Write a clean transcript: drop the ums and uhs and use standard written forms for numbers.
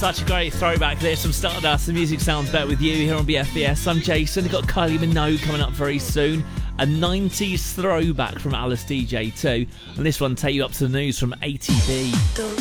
Such a great throwback there from Stardust. The music sounds better with you here on BFBS. I'm Jason. We've got Kylie Minogue coming up very soon. A 90s throwback from Alice DJ too. And this one take you up to the news from ATB.